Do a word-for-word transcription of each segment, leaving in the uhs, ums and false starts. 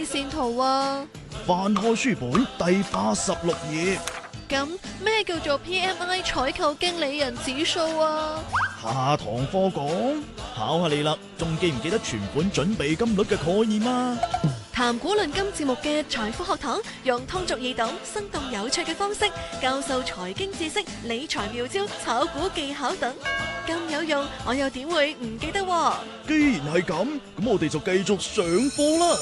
線圖啊？ 翻開書本第八十六頁。 咁咩叫做 P M I 採購經理人指數啊？ 下堂課講，考下你啦，仲記唔記得存款準備金率嘅概念啊？ 談股論金節目嘅財富學堂，用通俗易懂、生動有趣嘅方式教授財經知識、理財妙招、炒股技巧等，咁有用，我又點會唔記得喎？ 既然係咁，咁我哋就繼續上課啦。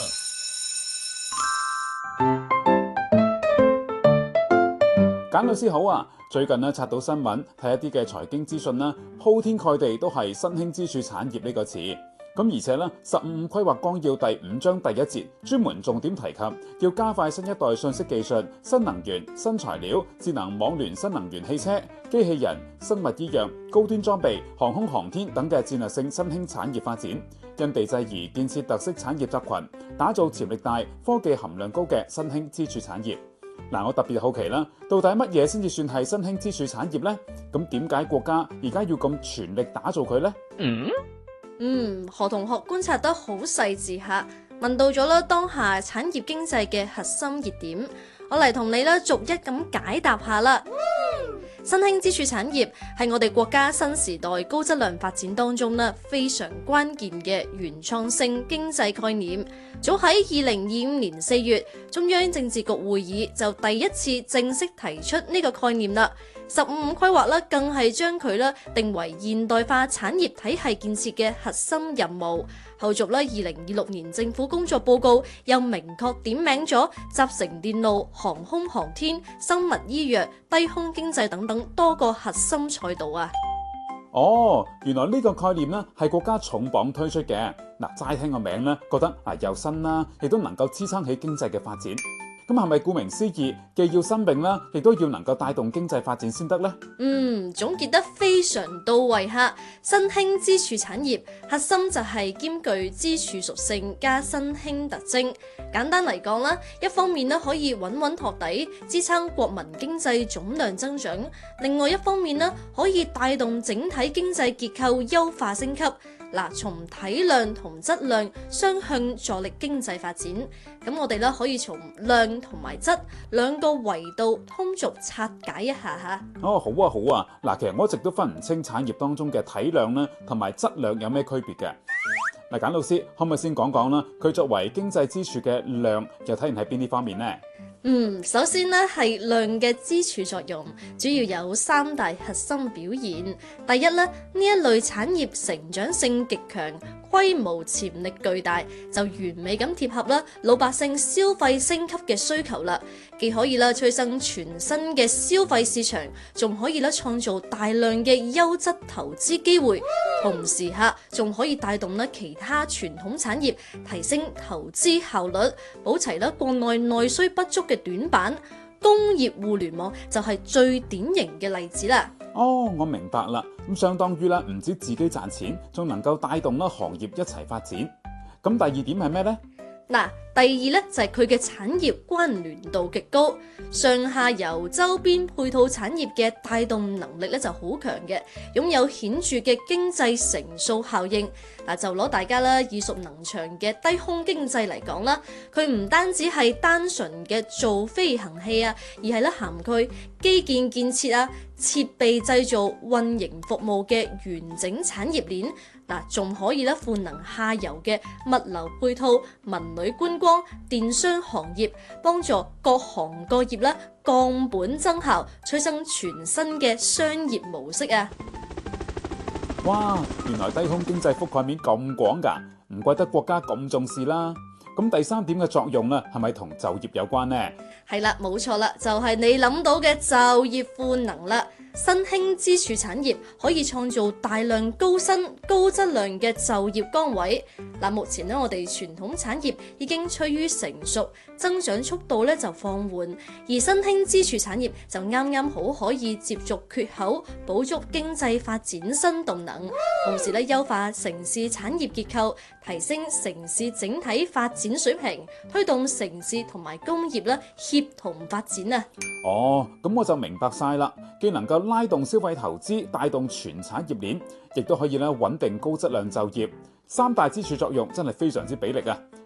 簡老師好啊！最近咧刷到新聞，睇一啲嘅財經資訊啦，鋪天蓋地都係新興支柱產業呢個詞。咁而且咧，十五五規劃綱要第五章第一節專門重點提及，要加快新一代信息技術、新能源、新材料、智能網聯、新能源汽車、機器人、生物醫藥、高端裝備、航空航天等嘅戰略性新興產業發展，因地制宜建設特色產業集群，打造潛力大、科技含量高嘅新興支柱產業。嗱，我特別好奇啦，到底乜嘢先至算係新興支柱產業呢？咁點解國家而家要咁全力打造佢呢？ 嗯，嗯，何同學觀察得好細緻下，問到咗啦當下產業經濟嘅核心熱點，我嚟同你咧逐一咁解答下啦。新興支柱產業係我哋國家新時代高質量發展當中咧非常關鍵嘅原創性經濟概念。早喺二零二五年四月，中央政治局會議就第一次正式提出呢個概念啦。十五五規劃咧，更係將佢咧定為現代化產業體系建設嘅核心任務。後續咧，二零二六年政府工作報告又明確點名咗集成電路、航空航天、生物醫藥、低空經濟等等多個核心賽道啊！ 哦，原來呢個概念咧係國家重磅推出嘅。嗱，齋聽個名咧，覺得啊又新啦，亦都能夠支撐起經濟嘅發展。咁係咪顧名思義，既要新穎啦，亦都要能夠帶動經濟發展先得呢？ 嗯，總結得非常到位哈！新興支柱產業核心就係兼具支柱屬性加新興特徵。簡單嚟講啦，一方面咧可以穩穩托底，支撐國民經濟總量增長；另外一方面咧可以帶動整體經濟結構優化升級。嗱，從體量同質量雙向助力經濟發展。咁我哋咧可以從量同埋質兩個維度通俗拆解一下嚇。 哦，好啊，好啊。嗱，其實我一直都分唔清產業當中嘅體量咧同埋質量有咩區別嘅。嗱，簡老師可唔可以先講講啦？佢作為經濟支柱嘅量，又體現喺邊啲方面呢？ 嗯，首先呢係量嘅支柱作用，主要有三大核心表現。第一呢，呢一類產業成長性極強，規模潛力巨大，就完美咁貼合啦老百姓消費升級嘅需求啦。既可以啦催生全新嘅消費市場，仲可以啦創造大量嘅優質投資機會，同時下仲可以帶動啦其他傳統產業，提升投資效率，補齊啦國內內需不足嘅短板。工業互聯網就係最典型嘅例子啦。 哦，我明白啦。咁相當於啦，唔止自己賺錢，仲能夠帶動啦行業一齊發展。咁第二點係咩呢？ 嗱，第二咧就係佢嘅產業關聯度極高，上下游周邊配套產業嘅帶動能力咧就好強嘅，擁有顯著嘅經濟乘數效應。嗱，就攞大家啦耳熟能詳嘅低空經濟嚟講啦，佢唔單止係單純嘅造飛行器啊，而係咧涵蓋基建建設啊、設備製造、運營服務嘅完整產業鏈。嗱，仲可以咧賦能下游嘅物流配套、文旅觀光、電商行業，幫助各行各業咧降本增效，催生全新嘅商業模式啊！ 哇，原來低空經濟覆蓋面咁廣㗎，唔怪得國家咁重視啦。咁第三點嘅作用咧，係咪同就業有關呢？ 係啦，冇錯啦，就係你諗到嘅就業賦能啦。新興支柱產業可以創造大量高薪、高質量嘅就業崗位。嗱，目前呢，我哋傳統產業已經趨於成熟，增長速度咧就放緩，而新興支柱產業就啱啱好可以接續缺口，補足經濟發展新動能，同時咧優化城市產業結構，提升城市整體發展水平，推動城市同埋工業咧協同發展啊！ 哦，咁我就明白晒啦，既能夠拉動消費投資，帶動全產業鏈，亦都可以咧穩定高質量就業，三大支柱作用真係非常之俾力啊！